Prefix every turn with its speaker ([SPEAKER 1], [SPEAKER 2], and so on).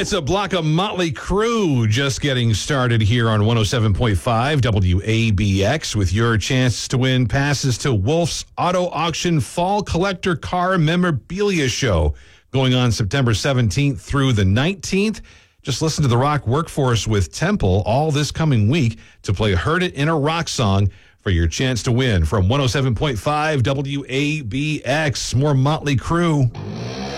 [SPEAKER 1] It's a block of Motley Crue just getting started here on 107.5 WABX with your chance to win passes to Wolf's Auto Auction Fall Collector Car Memorabilia Show going on September 17th through the 19th. Just listen to the Rock Workforce with Temple all this coming week to play Heard It in a Rock Song for your chance to win from 107.5 WABX. More Motley Crue.